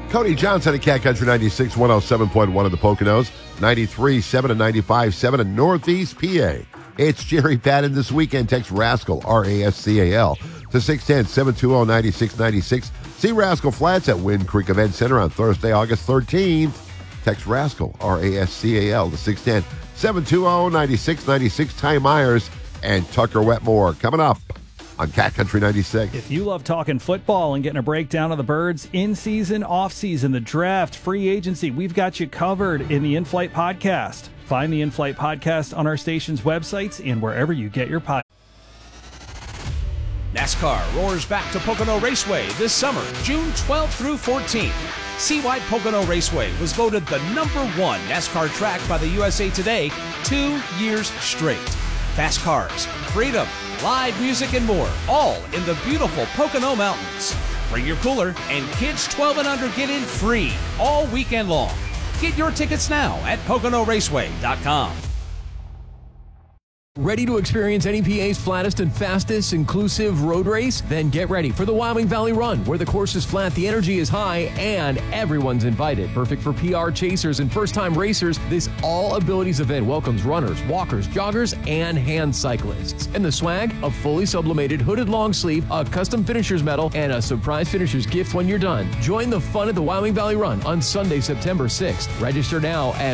Cody Johnson at Cat Country 96, 107.1 in the Poconos, 93.7 and 95.7 in Northeast PA. It's Jerry Patton this weekend. Text Rascal, R-A-S-C-A-L, to 610-720-9696. See Rascal Flats at Wind Creek Event Center on Thursday, August 13th. Text Rascal, R-A-S-C-A-L, to 610-720-9696. Ty Myers and Tucker Wetmore coming up on Cat Country 96. If you love talking football and getting a breakdown of the Birds, in-season, off-season, the draft, free agency, we've got you covered in the In-Flight Podcast. Find the In-Flight Podcast on our station's websites and wherever you get your podcast. NASCAR roars back to Pocono Raceway this summer, June 12th through 14th. CY Pocono Raceway was voted the #1 NASCAR track by the USA Today 2 years straight. Fast cars, freedom, live music, and more, all in the beautiful Pocono Mountains. Bring your cooler, and kids 12 and under get in free all weekend long. Get your tickets now at PoconoRaceway.com. Ready to experience NEPA's flattest and fastest inclusive road race? Then get ready for the Wyoming Valley Run, where the course is flat, the energy is high, and everyone's invited. Perfect for PR chasers and first-time racers, this all-abilities event welcomes runners, walkers, joggers, and hand cyclists. And the swag? A fully sublimated hooded long sleeve, a custom finisher's medal, and a surprise finisher's gift when you're done. Join the fun at the Wyoming Valley Run on Sunday, September 6th. Register now at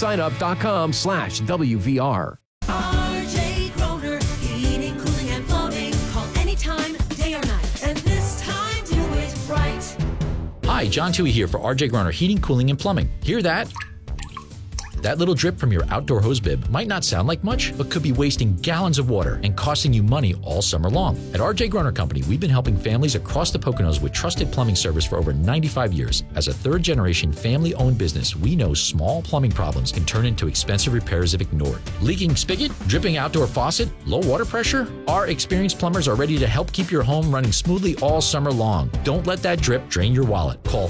runsignup.com/WVR. RJ Groner, heating, cooling, and plumbing. Call anytime, day or night. And this time, do it right. Hi, John Tui here for RJ Groner Heating, Cooling, and Plumbing. Hear that? That little drip from your outdoor hose bib might not sound like much, but could be wasting gallons of water and costing you money all summer long. At RJ Groner Company, we've been helping families across the Poconos with trusted plumbing service for over 95 years. As a third-generation family-owned business, we know small plumbing problems can turn into expensive repairs if ignored. Leaking spigot? Dripping outdoor faucet? Low water pressure? Our experienced plumbers are ready to help keep your home running smoothly all summer long. Don't let that drip drain your wallet. Call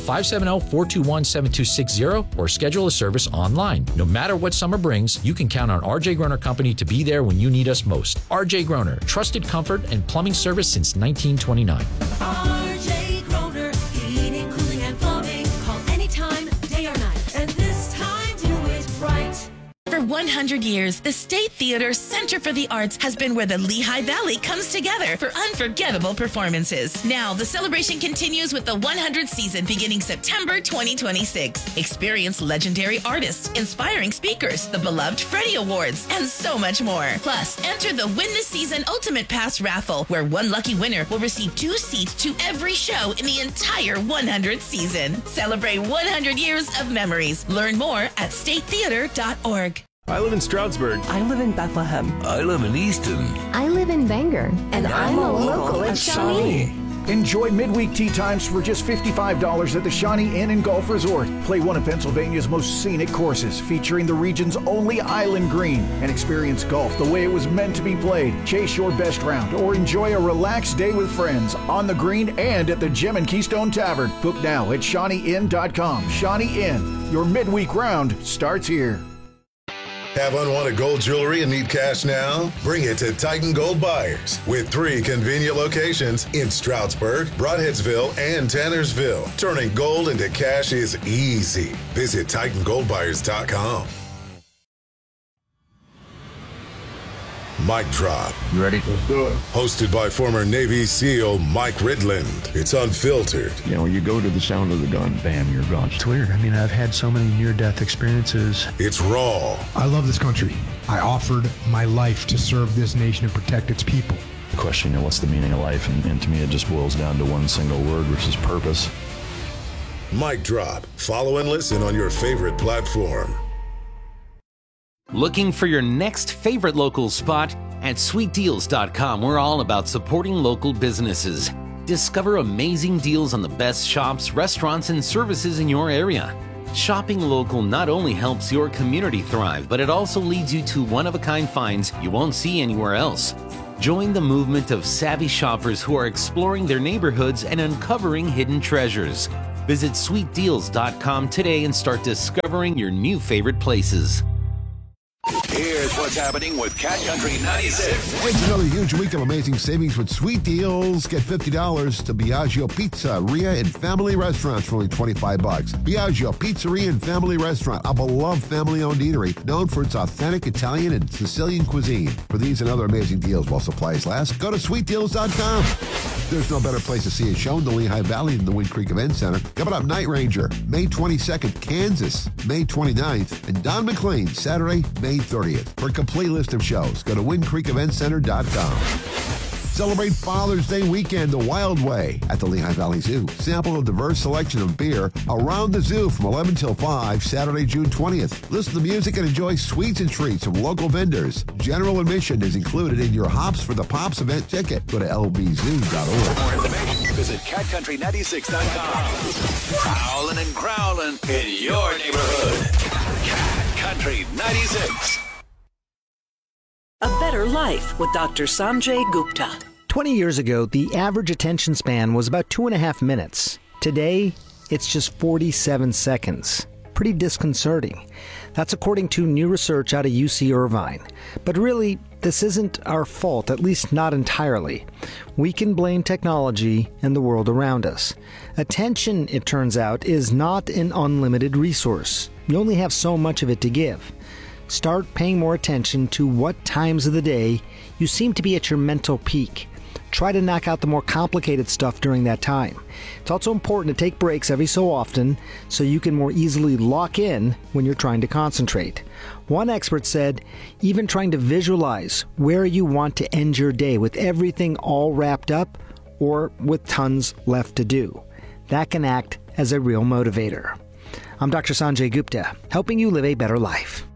570-421-7260 or schedule a service online. No matter what summer brings, you can count on RJ Groner Company to be there when you need us most. RJ Groner, trusted comfort and plumbing service since 1929. RJ Groner, heating, cooling, and plumbing. Call anytime, day or night. And this time, do it right. For 100 years, the State Theater Center for the Arts has been where the Lehigh Valley comes together for unforgettable performances. Now, the celebration continues with the 100th season beginning September 2026. Experience legendary artists, inspiring speakers, the beloved Freddie Awards, and so much more. Plus, enter the Win This Season Ultimate Pass raffle, where one lucky winner will receive 2 seats to every show in the entire 100th season. Celebrate 100 years of memories. Learn more at statetheater.org. I live in Stroudsburg. I live in Bethlehem. I live in Easton. I live in Bangor. And I'm a local at Shawnee. Enjoy midweek tea times for just $55 at the Shawnee Inn and Golf Resort. Play one of Pennsylvania's most scenic courses, featuring the region's only island green, and experience golf the way it was meant to be played. Chase your best round or enjoy a relaxed day with friends on the green and at the Gem and Keystone Tavern. Book now at ShawneeInn.com. Shawnee Inn, your midweek round starts here. Have unwanted gold jewelry and need cash now? Bring it to Titan Gold Buyers with 3 convenient locations in Stroudsburg, Broadheadsville, and Tannersville. Turning gold into cash is easy. Visit TitanGoldBuyers.com. Mic Drop. You ready? Let's do it. Hosted by former Navy SEAL Mike Ridland. It's unfiltered. You know, you go to the sound of the gun, bam, you're gone. It's weird. I mean, I've had so many near-death experiences. It's raw. I love this country. I offered my life to serve this nation and protect its people. The question, you know, what's the meaning of life? And to me, it just boils down to one single word, which is purpose. Mic Drop. Follow and listen on your favorite platform. Looking for your next favorite local spot? At sweetdeals.com, we're all about supporting local businesses. Discover amazing deals on the best shops, restaurants, and services in your area. Shopping local not only helps your community thrive, but it also leads you to one-of-a-kind finds you won't see anywhere else. Join the movement of savvy shoppers who are exploring their neighborhoods and uncovering hidden treasures. Visit sweetdeals.com today and start discovering your new favorite places. Here Here's what's happening with Cat Country 96. It's another huge week of amazing savings with sweet deals. Get $50 to Biagio Pizzeria and Family Restaurants for only $25. Biagio Pizzeria and Family Restaurant, a beloved family-owned eatery known for its authentic Italian and Sicilian cuisine. For these and other amazing deals while supplies last, go to sweetdeals.com. There's no better place to see a show in the Lehigh Valley than the Wind Creek Event Center. Coming up, Night Ranger, May 22nd, Kansas, May 29th, and Don McLean, Saturday, May 30th. For a complete list of shows, go to windcreekeventcenter.com. Celebrate Father's Day weekend the Wild Way at the Lehigh Valley Zoo. Sample a diverse selection of beer around the zoo from 11 till 5, Saturday, June 20th. Listen to music and enjoy sweets and treats from local vendors. General admission is included in your Hops for the Pops event ticket. Go to lbzoo.org. For more information, visit catcountry96.com. Prowling and growling in your neighborhood. Cat Country 96. A Better Life with Dr. Sanjay Gupta. 20 years ago, the average attention span was about 2.5 minutes. Today, it's just 47 seconds. Pretty disconcerting. That's according to new research out of UC Irvine. But really, this isn't our fault, at least not entirely. We can blame technology and the world around us. Attention, it turns out, is not an unlimited resource. You only have so much of it to give. Start paying more attention to what times of the day you seem to be at your mental peak. Try to knock out the more complicated stuff during that time. It's also important to take breaks every so often so you can more easily lock in when you're trying to concentrate. One expert said, even trying to visualize where you want to end your day with everything all wrapped up or with tons left to do. That can act as a real motivator. I'm Dr. Sanjay Gupta, helping you live a better life.